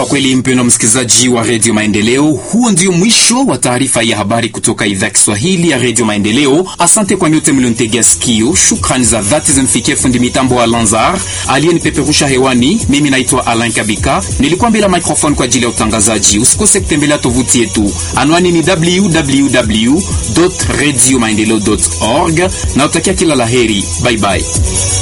Kwa kweli mpendwa msikilizaji wa Radio Maendeleo, huo ndio mwisho wa taarifa ya habari kutoka idhaa Kiswahili ya Radio Maendeleo. Asante kwa nyote mliontegea sikio. Shukrani za dhati zimfikie fundi mitambo wa Lanzar aliyenipeperusha hewani. Mimi naitwa Alain Kabika, nilikuwa mbele ya microphone kwa ajili ya utangazaji. Usikose kutembelea tovuti yetu, anwani ni www.radiomaendeleo.org. na utakia kila laheri. Bye bye.